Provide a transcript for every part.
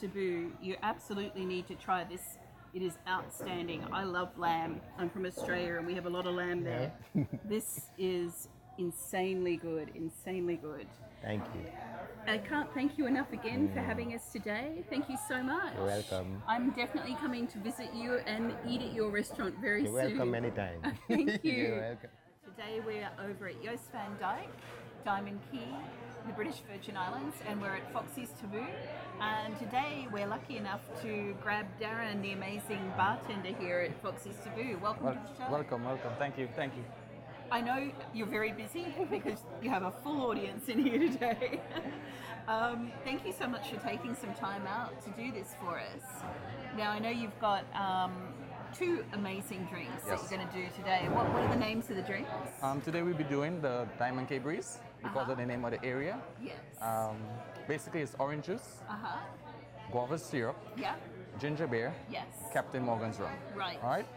Taboo, you absolutely need to try this. It is outstanding. I love lamb. I'm from Australia and we have a lot of lamb there. This is insanely good, insanely good. Thank you. I can't thank you enough again for having us today. Thank you so much. You're welcome. I'm definitely coming to visit you and eat at your restaurant very You're soon. welcome anytime. Thank you. You're welcome. Today we're over at Joost van Dyke, Diamond Key, the British Virgin Islands, and we're at Foxy's Taboo. And today we're lucky enough to grab Darren, the amazing bartender here at Foxy's Taboo. Welcome to the show. Welcome. Thank you. I know you're very busy because you have a full audience in here today. Thank you so much for taking some time out to do this for us. Now I know you've got two amazing drinks that you're going to do today. What are the names of the drinks? Today we'll be doing the Diamond K Breeze because of the name of the area. Yes. Basically it's orange juice, Uh-huh. guava syrup, Yeah. ginger beer, Yes. Captain Morgan's rum. Right. All right.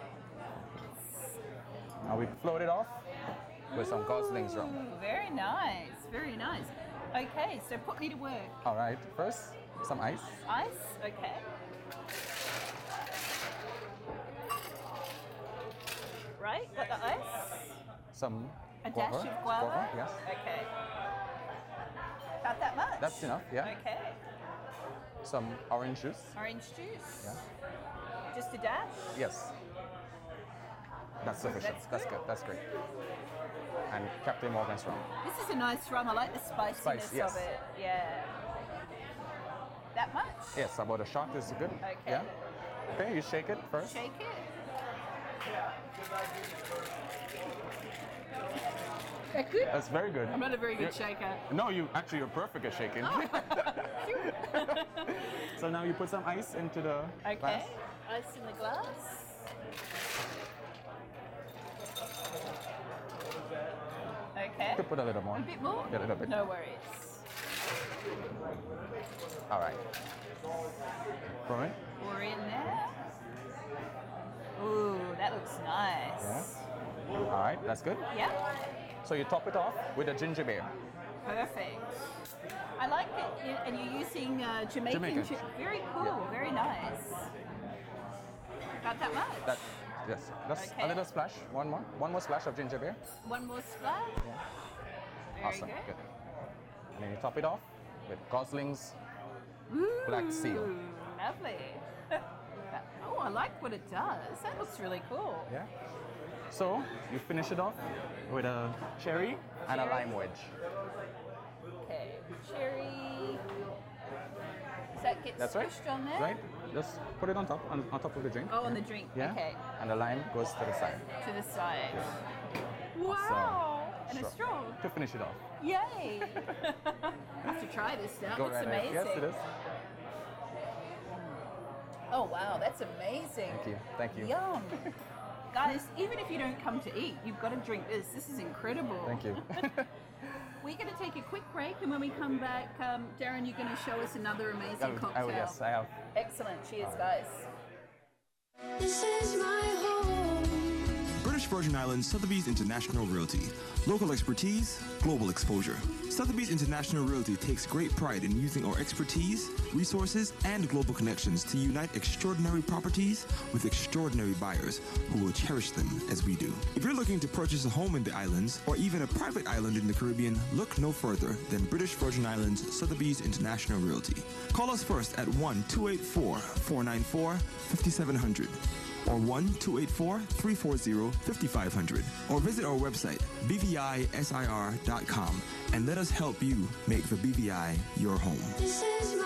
Now we float it off with some Gosling's rum. Ooh, very nice. Very nice. Okay, so put me to work. All right. First, some ice. Ice. Okay. Right. Got the ice. Some A dash guava. of guava. Yes. Okay. About that much. That's enough. Yeah. Okay. Some orange juice. Orange juice. Yeah. Just a dash. Yes. That's sufficient. That's Good. That's great. And Captain Morgan's rum. This is a nice rum. I like the spiciness Spice, yes. of it. Yeah. That much? Yes, about a shot is good. Okay. Yeah. Okay, you shake it first. Shake it. That good? That's very good. I'm not a very good You're- shaker. No, you're perfect at shaking. So now you put some ice into the Okay. glass. Ice in the glass. Okay. You could put a little more. A bit more? Yeah, a little bit. No worries. All right. Pour it. Pour in there. Ooh, that looks nice. Yeah. All right, that's good. Yeah. So you top it off with a ginger beer. Perfect. I like it, and you're using Jamaican. Jamaican. Very cool. Yeah. Very nice. Got that much? That yes. Just Okay. a little splash. One more splash of ginger beer. One more splash. Very Awesome. good. And then you top it off with Gosling's Ooh, Black Seal. Lovely. Oh, I like what it does. That looks really cool. Yeah. So you finish it off with a cherry and a Cherry. lime wedge. Okay, cherry. Does that get That's right. squished on there? Right. Just put it on top of the drink. Oh, on the drink. Yeah. Okay. And the lime goes to the side. To the side. Wow. And a Sure. straw. To finish it off. Yay. I have to try this now. Go Looks right amazing. ahead. Yes, it is. Oh, wow. That's amazing. Thank you. Thank you. Yum. Guys, even if you don't come to eat, you've got to drink this. This is incredible. Thank you. We're going to take a quick break, and when we come back, Darren, you're going to show us another amazing cocktail. Yes, I have. Excellent. Cheers, guys. This is my home. British Virgin Islands Sotheby's International Realty. Local expertise, global exposure. Sotheby's International Realty takes great pride in using our expertise, resources, and global connections to unite extraordinary properties with extraordinary buyers who will cherish them as we do. If you're looking to purchase a home in the islands or even a private island in the Caribbean, look no further than British Virgin Islands Sotheby's International Realty. Call us first at 1-284-494-5700 or 1-284-340-5500 or visit our website bvisir.com and let us help you make the BVI your home. This is my